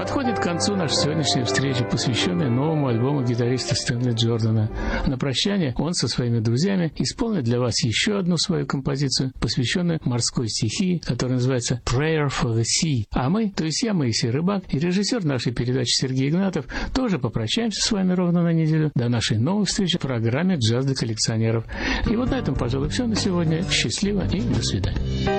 Подходит к концу наша сегодняшняя встреча, посвященная новому альбому гитариста Стэнли Джордана. На прощание он со своими друзьями исполнит для вас еще одну свою композицию, посвященную морской стихии, которая называется «Prayer for the Sea». А мы, то есть я, Моисей Рыбак, и режиссер нашей передачи Сергей Игнатов, тоже попрощаемся с вами ровно на неделю до нашей новой встречи в программе «Джаз для коллекционеров». И вот на этом, пожалуй, все на сегодня. Счастливо и до свидания.